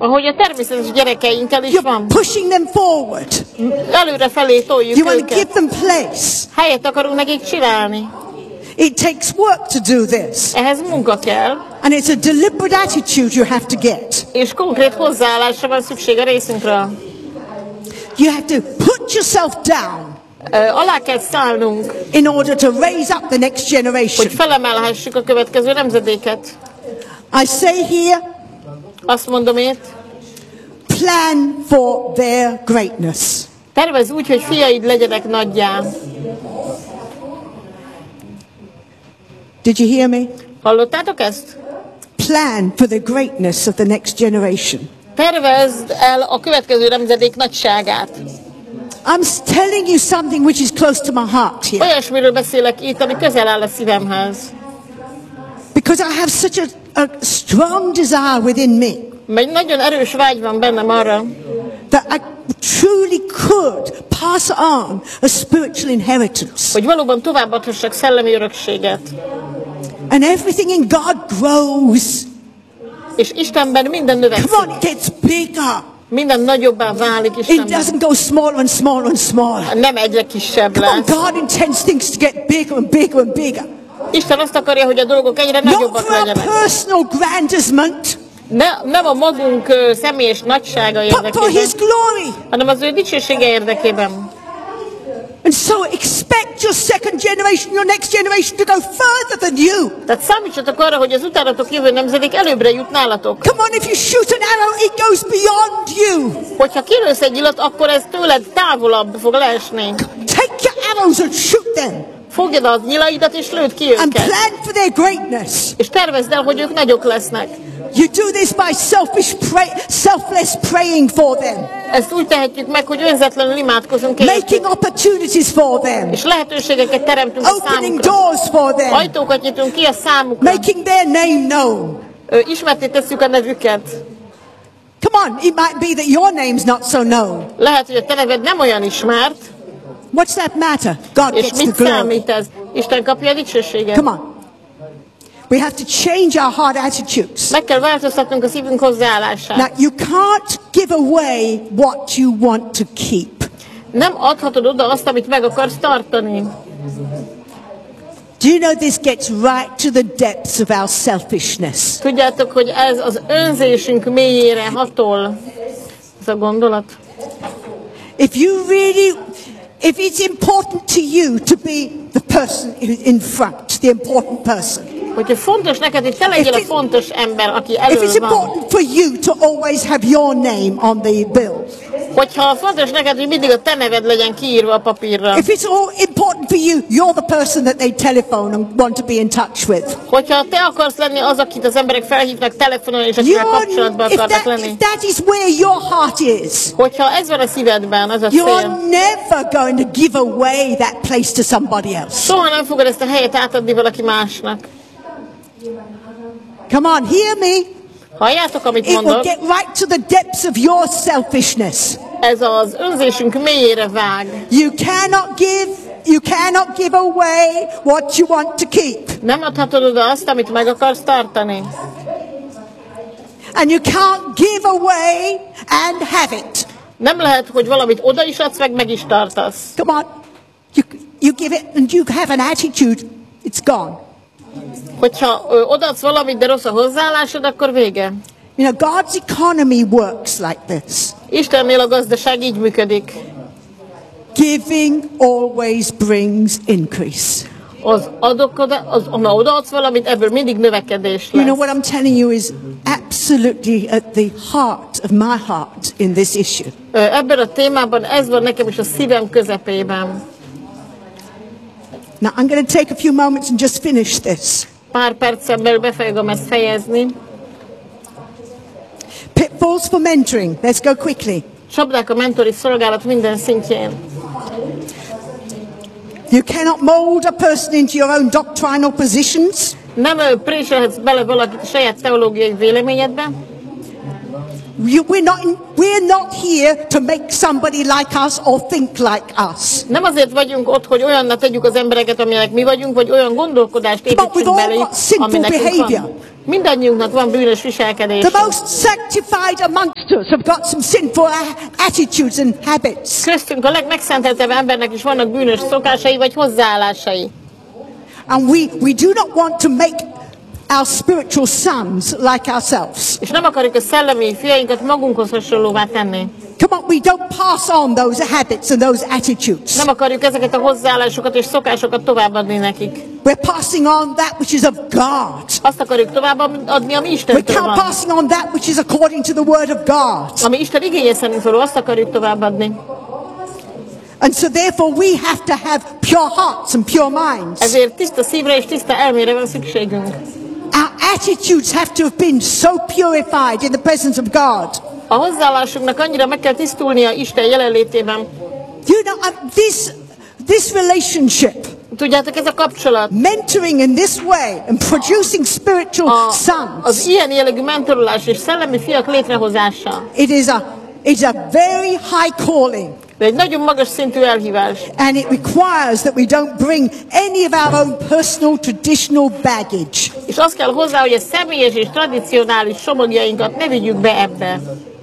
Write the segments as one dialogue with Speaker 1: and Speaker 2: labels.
Speaker 1: Ahogy a természetes gyerekeinkkel is van.
Speaker 2: You're pushing them forward.
Speaker 1: Előre felé toljuk
Speaker 2: You want to give
Speaker 1: őket.
Speaker 2: them place.
Speaker 1: Helyet akarunk nekik csinálni.
Speaker 2: It takes work to do this.
Speaker 1: Ehhez munka kell,
Speaker 2: And it's a deliberate attitude you have to get.
Speaker 1: és konkrét hozzáállásra van szükség a részünkről.
Speaker 2: You have to put yourself down
Speaker 1: Alá kell szállnunk,
Speaker 2: in order to raise up the next generation.
Speaker 1: hogy felemelhessük a következő nemzedéket.
Speaker 2: I say here,
Speaker 1: Azt mondom itt,
Speaker 2: plan for their greatness.
Speaker 1: tervezz úgy, hogy fiaid legyenek nagyjá.
Speaker 2: Did you hear me?
Speaker 1: Hallottátok ezt?
Speaker 2: Plan for the greatness of the next generation.
Speaker 1: Tervezd el a következő nemzedék nagyságát.
Speaker 2: I'm telling you something which is close to my heart here.
Speaker 1: Olyasmiről beszélek itt, ami közel áll a szívemhez.
Speaker 2: Because I have such a strong desire within me
Speaker 1: Mert nagyon erős vágy van bennem arra,
Speaker 2: that I truly could pass on a spiritual inheritance.
Speaker 1: hogy valóban továbbadhassak szellemi örökséget.
Speaker 2: And everything in God grows.
Speaker 1: És Istenben minden
Speaker 2: Come
Speaker 1: növekszik.
Speaker 2: on, it gets bigger.
Speaker 1: Minden nagyobbá válik
Speaker 2: It
Speaker 1: Istenben.
Speaker 2: doesn't go smaller and smaller and smaller.
Speaker 1: Nem egyre kisebb
Speaker 2: Come on,
Speaker 1: lesz.
Speaker 2: God intends things to get bigger and bigger and bigger.
Speaker 1: Isten azt akarja, hogy a dolgok egyre
Speaker 2: Not
Speaker 1: nagyobbak
Speaker 2: for our
Speaker 1: legyenek.
Speaker 2: personal grandizement,
Speaker 1: Nem a magunk személyes nagysága
Speaker 2: but for
Speaker 1: érdekében,
Speaker 2: His glory.
Speaker 1: hanem az ő dicsősége érdekében.
Speaker 2: And so expect your second generation, your next generation to go further than you.
Speaker 1: Tehát számítsatok arra, hogy az utánatok jövő nemzedék előbbre jut nálatok.
Speaker 2: Come on, if you shoot an arrow, it goes beyond you.
Speaker 1: Hogyha kilősz egy illat, akkor ez tőled távolabb fog leesni.
Speaker 2: Take your arrows and shoot them.
Speaker 1: Fogjad az nyilaidat és lőd ki
Speaker 2: And
Speaker 1: őket.
Speaker 2: plan for their greatness.
Speaker 1: És tervezd el, hogy ők nagyok lesznek.
Speaker 2: You do this by selfless praying for them.
Speaker 1: Ezt úgy tehetjük meg, hogy önzetlenül imádkozunk
Speaker 2: Making
Speaker 1: értük.
Speaker 2: opportunities for them.
Speaker 1: És lehetőségeket teremtünk a
Speaker 2: Opening
Speaker 1: számukra.
Speaker 2: doors for them.
Speaker 1: Ajtókat nyitunk ki a számukra.
Speaker 2: Making their name known.
Speaker 1: Ismerté tesszük a nevüket.
Speaker 2: Come on, it might be that your name's not so known.
Speaker 1: Lehet, hogy a te neved nem olyan ismert,
Speaker 2: What's that matter? God
Speaker 1: és
Speaker 2: gets the
Speaker 1: mit
Speaker 2: glory.
Speaker 1: számít ez? Isten kapja a dicsőséget.
Speaker 2: Come on. We have to change our heart attitudes.
Speaker 1: Meg kell változtatnunk a szívünk hozzáállását.
Speaker 2: Now, you can't give away what you want to keep.
Speaker 1: Nem adhatod oda azt, amit meg akarsz tartani.
Speaker 2: Do you know this gets right to the depths of our selfishness?
Speaker 1: Tudjátok, hogy ez az önzésünk mélyére hatol. Ez a gondolat.
Speaker 2: If it's important to you to be the person in front, the important person.
Speaker 1: Hogyha fontos neked, hogy te legyél a fontos ember, aki
Speaker 2: If
Speaker 1: elől
Speaker 2: it's
Speaker 1: van.
Speaker 2: important for you to always have your name on the bill.
Speaker 1: Hogyha fontos neked, hogy mindig a te neved legyen kiírva a papírra.
Speaker 2: If it's all important for you, you're the person that they telephone and want to be in touch with.
Speaker 1: Hogyha te akarsz lenni az, akit az emberek felhívnak telefonon, és akivel kapcsolatban akarnak lenni.
Speaker 2: If that is where your heart is,
Speaker 1: Hogyha ez van a szívedben, az a
Speaker 2: you're
Speaker 1: cél.
Speaker 2: never going to give away that place to somebody else.
Speaker 1: Soha nem fogod ezt a helyet átadni valaki másnak.
Speaker 2: Come on, hear me.
Speaker 1: Halljátok, amit
Speaker 2: It will
Speaker 1: mondok?
Speaker 2: get right to the depths of your selfishness.
Speaker 1: Ez az önzésünk mélyére vág.
Speaker 2: You cannot give away what you want to keep.
Speaker 1: Nem adhatod oda azt, amit meg akarsz tartani.
Speaker 2: And you can't give away and have it.
Speaker 1: Nem lehet, hogy valamit oda is adsz, meg is tartasz.
Speaker 2: Come on. You give it and you have an attitude, it's gone.
Speaker 1: Hogyha odaadsz valamit, de rossz a hozzáállásod, akkor vége.
Speaker 2: You know, God's economy works like this.
Speaker 1: Istennél a gazdaság így működik.
Speaker 2: Giving always brings increase.
Speaker 1: Ha odaadsz valamit, ebből mindig növekedés
Speaker 2: You
Speaker 1: lesz.
Speaker 2: know what I'm telling you is absolutely at the heart of my heart in this issue.
Speaker 1: Ebben a témában ez van nekem is a szívem közepében.
Speaker 2: Now I'm going to take a few moments and just finish this.
Speaker 1: Pár percen belül be fogom ezt fejezni.
Speaker 2: Pitfalls for mentoring. Let's go quickly.
Speaker 1: Csapdák a mentori szolgálat minden szintjén.
Speaker 2: You cannot mold a person into your own doctrinal positions.
Speaker 1: Nem préselhetsz bele valakit a saját teológiai véleményedbe.
Speaker 2: We're not here to make somebody like us or think like us.
Speaker 1: Nem azért vagyunk ott, hogy olyannak tegyük az embereket, amilyenek mi vagyunk, vagy olyan gondolkodást
Speaker 2: But we've
Speaker 1: építsünk
Speaker 2: all
Speaker 1: belé,
Speaker 2: got sinful
Speaker 1: ami nekünk
Speaker 2: behavior.
Speaker 1: van. Mindannyiunknak van bűnös viselkedés.
Speaker 2: The most sanctified amongst us have got some sinful attitudes and habits.
Speaker 1: Köztünk a legmegszenteltebb embernek is vannak bűnös szokásai vagy hozzáállásai.
Speaker 2: And we do not want to make our spiritual sons like ourselves.
Speaker 1: És nem akarjuk a szellemi fiainkat magunkhoz hasonlóvá tenni.
Speaker 2: Come on, we don't pass on those habits and those attitudes.
Speaker 1: Nem akarjuk ezeket a hozzáállásokat és szokásokat továbbadni nekik.
Speaker 2: We're passing on that which is of God.
Speaker 1: Azt akarjuk továbbadni, ami Istentől
Speaker 2: We're
Speaker 1: van.
Speaker 2: passing on that which is according to the word of God.
Speaker 1: Ami Isten igénye szerint való, azt akarjuk továbbadni.
Speaker 2: And so therefore we have to have pure hearts and pure minds.
Speaker 1: Ezért tiszta szívre és tiszta elmére van szükségünk.
Speaker 2: Our attitudes have to have been so purified in the presence of God.
Speaker 1: A hozzáállásunknak annyira meg kell tisztulnia Isten jelenlétében.
Speaker 2: You know, this relationship,
Speaker 1: Tudjátok, ez a kapcsolat,
Speaker 2: mentoring in this way and producing spiritual
Speaker 1: az
Speaker 2: sons,
Speaker 1: ilyen jellegű mentorolás és szellemi fiak létrehozása,
Speaker 2: it's a very high calling.
Speaker 1: de egy nagyon magas szintű elhívás.
Speaker 2: And it requires that we don't bring any of our own personal traditional baggage.
Speaker 1: És az kell hozzá, hogy a személyes és tradicionális somogjainkat ne vigyük be ebbe.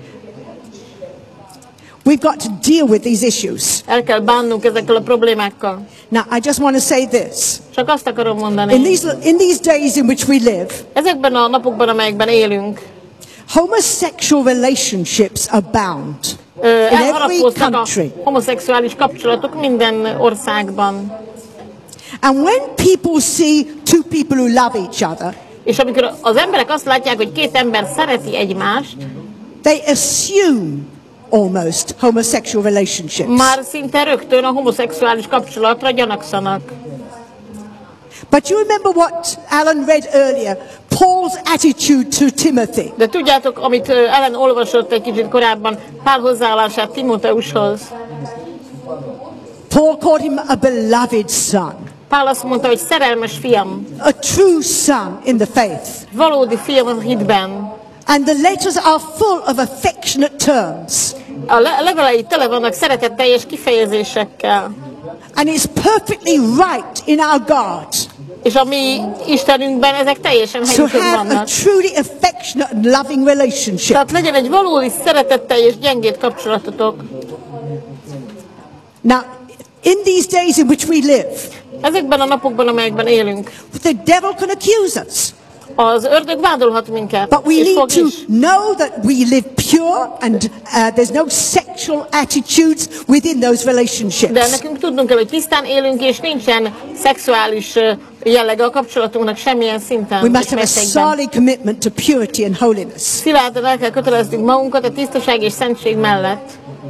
Speaker 2: We've got to deal with these issues.
Speaker 1: El kell bánnunk ezekkel a problémákkal.
Speaker 2: Now, I just want to say this.
Speaker 1: Csak azt akarom mondani.
Speaker 2: In these days in which we live,
Speaker 1: Ezekben a napokban, amelyekben élünk,
Speaker 2: homosexual relationships abound in every
Speaker 1: elharapóznak a
Speaker 2: country.
Speaker 1: homoszexuális kapcsolatok minden országban.
Speaker 2: And when people see two people who love each other,
Speaker 1: És amikor az emberek azt látják, hogy két ember szereti egymást,
Speaker 2: they assume almost homosexual relationships.
Speaker 1: már szinte rögtön a homoszexuális kapcsolatra gyanakszanak.
Speaker 2: But you remember what Alan read earlier, Paul's attitude to Timothy.
Speaker 1: De tudjátok, amit Ellen olvasott egy kicsit korábban, Pál hozzáállását Timóteushoz.
Speaker 2: Paul called him a beloved son,
Speaker 1: Pál azt mondta, hogy szerelmes fiam,
Speaker 2: a true son in the faith.
Speaker 1: valódi fiam a hitben.
Speaker 2: And the letters are full of affectionate terms.
Speaker 1: A levelei tele vannak szeretetteljes kifejezésekkel.
Speaker 2: And it's perfectly right in our God
Speaker 1: És a mi Istenünkben ezek teljesen
Speaker 2: to
Speaker 1: helyesen
Speaker 2: have a
Speaker 1: vannak.
Speaker 2: truly affectionate and loving relationship.
Speaker 1: Tehát legyen egy valódi szeretetteljes gyengét kapcsolatotok.
Speaker 2: Now, in these days in which we live,
Speaker 1: Ezekben a napokban, amelyekben élünk,
Speaker 2: the devil can accuse us.
Speaker 1: az ördög vádolhat minket,
Speaker 2: But we
Speaker 1: és
Speaker 2: need
Speaker 1: fog
Speaker 2: to
Speaker 1: is.
Speaker 2: know that we live pure and there's no sexual attitudes within those
Speaker 1: De
Speaker 2: relationships.
Speaker 1: nekünk tudnunk kell, hogy tisztán élünk, és nincsen szexuális jellege a kapcsolatunknak semmilyen szinten.
Speaker 2: We must
Speaker 1: és
Speaker 2: have a
Speaker 1: mértékben.
Speaker 2: solid commitment to purity and holiness.
Speaker 1: Szilárdan el kell köteleznünk magunkat a tisztaság és szentség mellett.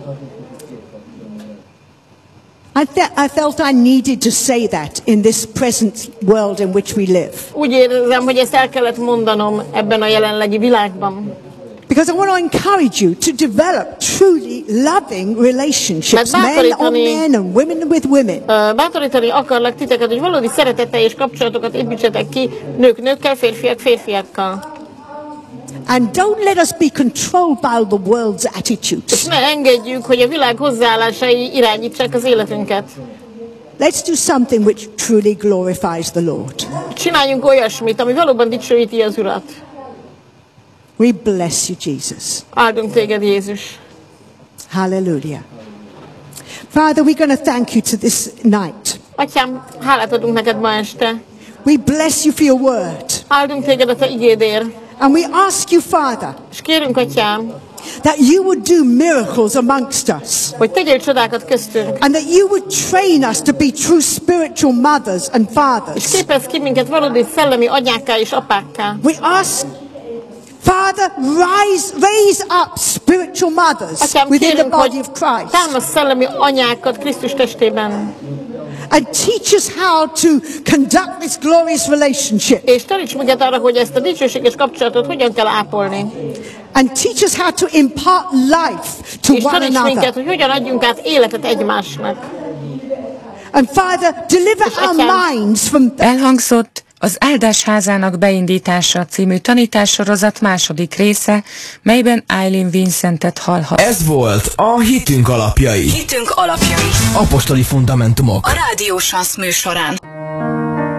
Speaker 2: I felt I needed to say that in this present world in which we live.
Speaker 1: Úgy érzem, hogy ezt el kellett mondanom ebben a jelenlegi világban.
Speaker 2: Because I want to encourage you to develop truly loving relationships, men on men and women with women.
Speaker 1: Bátorítani akarlak titeket, hogy valódi szeretetteljes kapcsolatokat építsetek ki nők nőkkel, férfiak férfiakkal.
Speaker 2: And don't let us be controlled by the world's
Speaker 1: És
Speaker 2: attitudes.
Speaker 1: ne engedjük, hogy a világ hozzáállásai irányítsák az életünket.
Speaker 2: Let's do something which truly glorifies the Lord.
Speaker 1: Csináljunk olyasmit, ami valóban dicsőíti az Urat.
Speaker 2: We bless you, Jesus.
Speaker 1: Áldunk téged, Jézus.
Speaker 2: Hallelujah. Father, we're going to thank you to this night.
Speaker 1: Atyám, hálát adunk neked ma este.
Speaker 2: We bless you for your word.
Speaker 1: Áldunk téged a te igédért.
Speaker 2: And we ask you, Father,
Speaker 1: És kérünk, Atyám,
Speaker 2: that you would do miracles amongst us.
Speaker 1: hogy tegyél csodákat köztünk.
Speaker 2: And that you would train us to be true spiritual mothers and
Speaker 1: És
Speaker 2: fathers.
Speaker 1: képezz ki minket valódi szellemi anyákká és apákká.
Speaker 2: We ask, Father, raise up spiritual mothers
Speaker 1: Atyám,
Speaker 2: within the
Speaker 1: kérünk,
Speaker 2: body
Speaker 1: hogy
Speaker 2: of Christ.
Speaker 1: támasz szellemi anyákat Krisztus testében.
Speaker 2: And teach us how to conduct this glorious relationship.
Speaker 1: És taníts minket arra, hogy ezt a dicsőséges kapcsolatot hogyan kell ápolni.
Speaker 2: And teach us how to impart life to
Speaker 1: És
Speaker 2: one
Speaker 1: taníts minket,
Speaker 2: another.
Speaker 1: hogy hogyan adjunk át életet egymásnak.
Speaker 2: And Father, deliver our minds from
Speaker 3: Elhangzott az Áldás házának beindítása című tanítássorozat második része, melyben Eileen Vincentet hallhat.
Speaker 4: Ez volt a Hitünk alapjai.
Speaker 5: Hitünk alapjai.
Speaker 4: Apostoli fundamentumok.
Speaker 5: A Rádió Sansz műsorán.